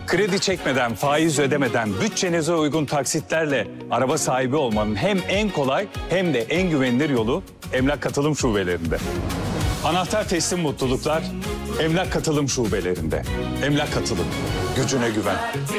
Kredi çekmeden, faiz ödemeden, bütçenize uygun taksitlerle araba sahibi olmanın hem en kolay hem de en güvenilir yolu Emlak Katılım Şubelerinde. Anahtar teslim mutluluklar Emlak Katılım Şubelerinde. Emlak Katılım, gücüne güven.